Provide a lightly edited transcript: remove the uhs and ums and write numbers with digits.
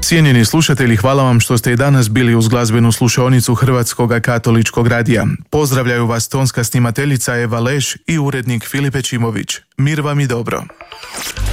Cijenjeni slušatelji, hvala vam što ste i danas bili uz glazbenu slušaonicu Hrvatskog katoličkog radija. Pozdravljaju vas tonska snimateljica Eva Leš i urednik Filip Čimović. Mir vam i dobro.